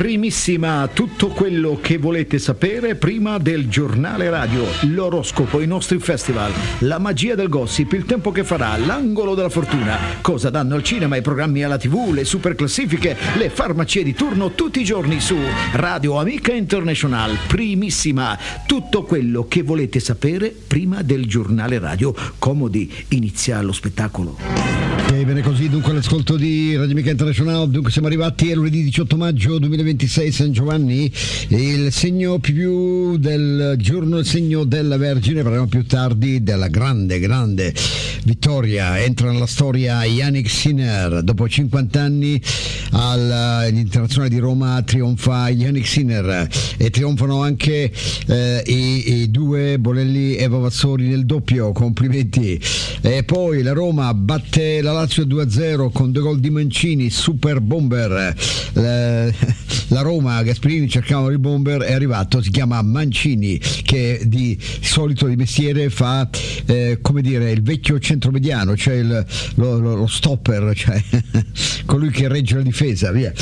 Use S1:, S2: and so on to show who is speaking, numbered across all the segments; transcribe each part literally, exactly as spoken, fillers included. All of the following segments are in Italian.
S1: Primissima, tutto quello che volete sapere prima del giornale radio, l'oroscopo, i nostri festival, la magia del gossip, il tempo che farà, l'angolo della fortuna, cosa danno al cinema, i programmi alla tivù, le super classifiche, le farmacie di turno tutti i giorni su Radio Amica International. Primissima, tutto quello che volete sapere prima del giornale radio. Comodi, inizia lo spettacolo.
S2: Ok, bene così, dunque l'ascolto di Radio Amica International. Dunque siamo arrivati a lunedì diciotto maggio duemilaventisei, San Giovanni, il segno più del giorno, il segno della Vergine. Parleremo più tardi della grande, grande vittoria. Entra nella storia Jannik Sinner, dopo cinquanta anni all'Internazionale di Roma trionfa Jannik Sinner e trionfano anche eh, i, i due Bolelli e Vavassori nel doppio. Complimenti. E poi la Roma batte la Lazio due a zero con due gol di Mancini, super bomber. La, la Roma, Gasperini cercavano il bomber, è arrivato, si chiama Mancini, che di solito di mestiere fa eh, come dire il vecchio centromediano, cioè il, lo, lo, lo stopper, cioè colui che regge la difesa, via.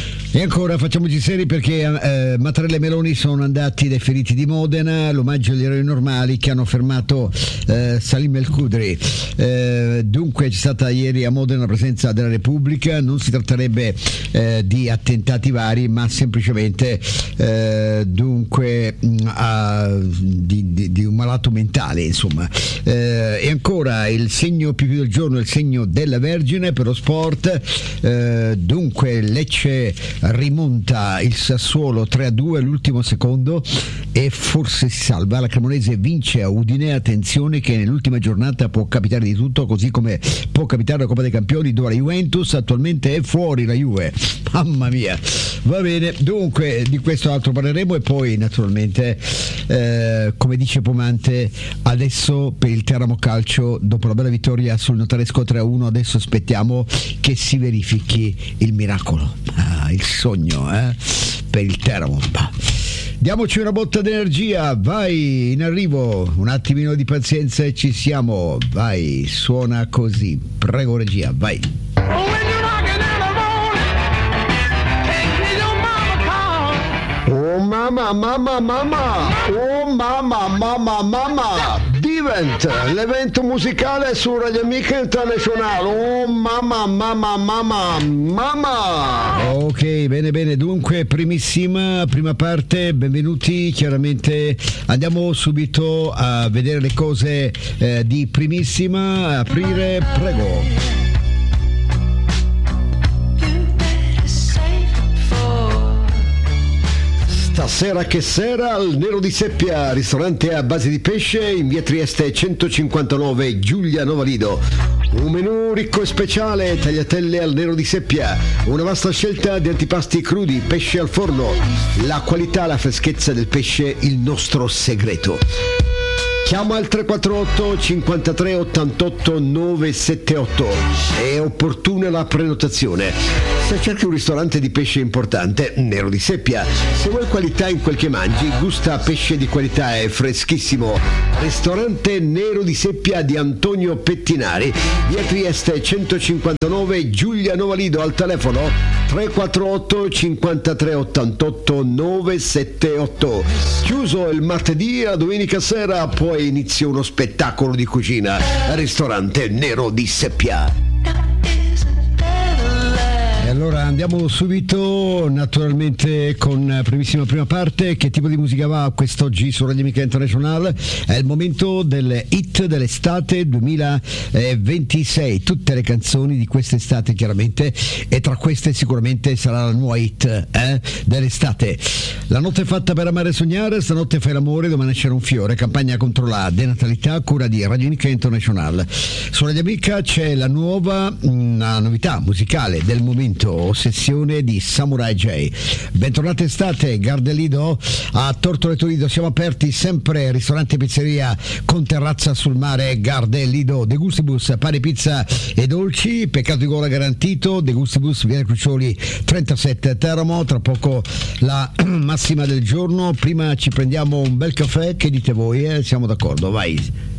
S2: E ancora facciamoci seri perché eh, Mattarella e Meloni sono andati dai feriti di Modena, l'omaggio agli eroi normali che hanno fermato eh, Salim El Khudri. Eh, dunque c'è stata ieri a Modena la presenza della Repubblica, non si tratterebbe eh, di attentati vari, ma semplicemente eh, dunque a, di, di, di un malato mentale, insomma. Eh, e ancora il segno più più del giorno, il segno della Vergine per lo sport. Eh, dunque Lecce rimonta il Sassuolo tre a due all'ultimo secondo e forse si salva. La Cremonese vince a Udine. Attenzione che nell'ultima giornata può capitare di tutto, così come può capitare la Coppa dei Campioni dove la Juventus attualmente è fuori, la Juve, mamma mia. Va bene, dunque di questo altro parleremo e poi naturalmente eh, come dice Pomante, adesso per il Teramo Calcio, dopo la bella vittoria sul Notaresco tre a uno, adesso aspettiamo che si verifichi il miracolo, ah, il sogno eh, per il Teramo. Diamoci una botta d'energia, vai, in arrivo, un attimino di pazienza e ci siamo, vai, suona così, prego regia, vai.
S3: Oh mamma, mamma, mamma, oh mamma, mamma, mamma, Divent, l'evento musicale su Radio Amica International, oh mamma, mamma, mamma, mamma.
S2: Ok, bene, bene, dunque primissima, prima parte, benvenuti, chiaramente andiamo subito a vedere le cose eh, di primissima, aprire, prego.
S3: Stasera che sera al Nero di Seppia, ristorante a base di pesce in via Trieste centocinquantanove, Giulia Novalido. Un menù ricco e speciale, tagliatelle al Nero di Seppia, una vasta scelta di antipasti crudi, pesce al forno, la qualità, la freschezza del pesce, il nostro segreto. Chiama al tre quattro otto cinquantatré ottantotto novecentosettantotto, è opportuna la prenotazione. Se cerchi un ristorante di pesce importante, Nero di Seppia. Se vuoi qualità in quel che mangi, gusta pesce di qualità e freschissimo. Ristorante Nero di Seppia di Antonio Pettinari, via Trieste centocinquantanove, Giulia Novalido, al telefono tre quattro otto cinquantatré ottantotto novecentosettantotto. Chiuso il martedì, la domenica sera poi inizia uno spettacolo di cucina al ristorante Nero di Seppia.
S2: E allora andiamo subito naturalmente con primissima prima parte. Che tipo di musica va quest'oggi su Radio Amica International? È il momento delle hit dell'estate duemilaventisei, tutte le canzoni di quest'estate chiaramente, e tra queste sicuramente sarà la nuova hit eh, dell'estate. La notte è fatta per amare e sognare, stanotte fai l'amore, domani c'era un fiore, campagna contro la denatalità, cura di Radio Amica International. Su Radio Amica c'è la nuova, una novità musicale del momento, Ossessione di Samurai J. Bentornate estate, Gardelido a Tortoreto Lido, siamo aperti sempre, ristorante e pizzeria con terrazza sul mare, Gardelido, De Gustibus, pane, pizza e dolci, peccato di gola garantito, De Gustibus, via Crucioli trentasette Teramo. Tra poco la massima del giorno, prima ci prendiamo un bel caffè, che dite voi? Eh? Siamo d'accordo, vai.